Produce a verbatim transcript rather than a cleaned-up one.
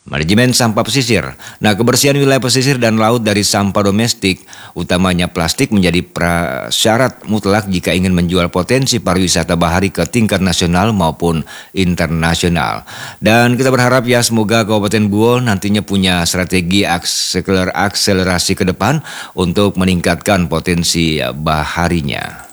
Manajemen sampah pesisir. Nah, kebersihan wilayah pesisir dan laut dari sampah domestik, utamanya plastik, menjadi prasyarat mutlak jika ingin menjual potensi pariwisata bahari ke tingkat nasional maupun internasional. Dan kita berharap ya semoga Kabupaten Buol nantinya punya strategi akseler- akselerasi ke depan untuk meningkatkan potensi baharinya.